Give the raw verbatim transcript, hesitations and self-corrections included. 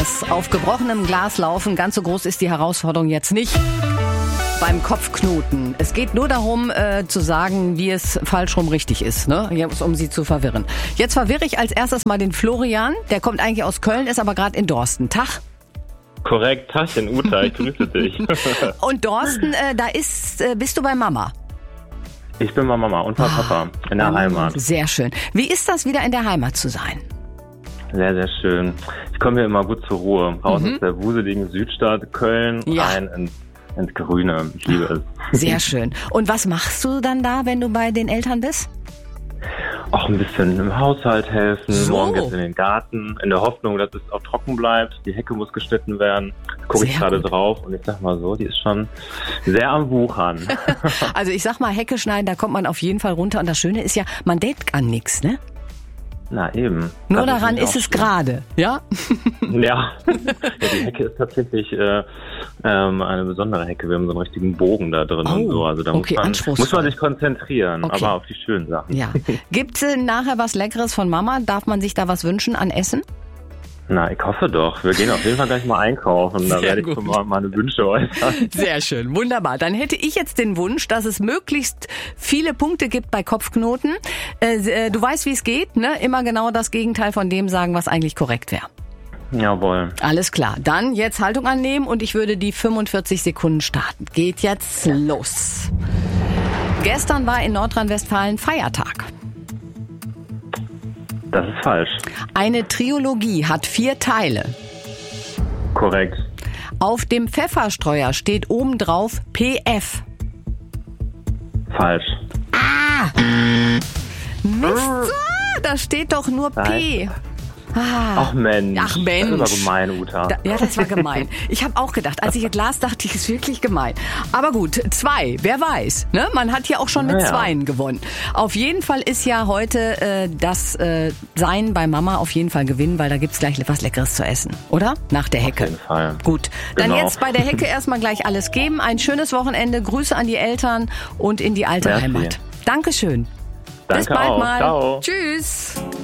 Glas. Auf gebrochenem Glas laufen, ganz so groß ist die Herausforderung jetzt nicht. Beim Kopfknoten. Es geht nur darum, äh, zu sagen, wie es falsch rum richtig ist, ne? Jetzt, um sie zu verwirren. Jetzt verwirre ich als erstes mal den Florian. Der kommt eigentlich aus Köln, ist aber gerade in Dorsten. Tag. Korrekt, Tachchen, Uta, ich grüße dich. Und Dorsten, äh, da ist, äh, bist du bei Mama? Ich bin bei Mama und bei Papa in der oh, Heimat. Sehr schön. Wie ist das, wieder in der Heimat zu sein? Sehr, sehr schön. Ich komme hier immer gut zur Ruhe. Raus mhm. aus der wuseligen Südstadt Köln, ja. rein ins, ins Grüne. Ich liebe es. Sehr schön. Und was machst du dann da, wenn du bei den Eltern bist? Auch ein bisschen im Haushalt helfen, so. morgen geht's in den Garten, in der Hoffnung, dass es auch trocken bleibt. Die Hecke muss geschnitten werden. Gucke ich gerade drauf und ich sag mal so, die ist schon sehr am Wuchern. Also ich sag mal, Hecke schneiden, da kommt man auf jeden Fall runter. Und das Schöne ist ja, man denkt an nichts, ne? Na eben. Nur das daran ist, ist es gerade, ja? Ja. ja, die Hecke ist tatsächlich äh, ähm, eine besondere Hecke. Wir haben so einen richtigen Bogen da drin oh, und so. Also da okay, muss, man, muss man sich konzentrieren, okay. aber auf die schönen Sachen. Ja. Gibt's äh, nachher was Leckeres von Mama? Darf man sich da was wünschen an Essen? Na, ich hoffe doch. Wir gehen auf jeden Fall gleich mal einkaufen. Da werde ich schon mal meine Wünsche äußern. Sehr schön, wunderbar. Dann hätte ich jetzt den Wunsch, dass es möglichst viele Punkte gibt bei Kopfknoten. Äh, du weißt, wie es geht, ne? Immer genau das Gegenteil von dem sagen, was eigentlich korrekt wäre. Jawohl. Alles klar. Dann jetzt Haltung annehmen und ich würde die fünfundvierzig Sekunden starten. Geht jetzt los. Gestern war in Nordrhein-Westfalen Feiertag. Das ist falsch. Eine Trilogie hat vier Teile. Korrekt. Auf dem Pfefferstreuer steht obendrauf P F. Falsch. Ah! Mist, da steht doch nur P. Ah. Ach Mensch. Ach Mensch. Das war gemein, Uta. Da, ja, das war gemein. Ich habe auch gedacht, als ich es las, dachte ich, es ist wirklich gemein. Aber gut, zwei, wer weiß. Ne? Man hat hier auch schon mit naja. Zweien gewonnen. Auf jeden Fall ist ja heute äh, das äh, Sein bei Mama auf jeden Fall gewinnen, weil da gibt's gleich was Leckeres zu essen, oder? Nach der Hecke. Auf jeden Fall. Gut, dann genau. jetzt bei der Hecke erstmal gleich alles geben. Ein schönes Wochenende, Grüße an die Eltern und in die alte Merci. Heimat. Dankeschön. Danke Bis bald auch. mal. Ciao. Tschüss.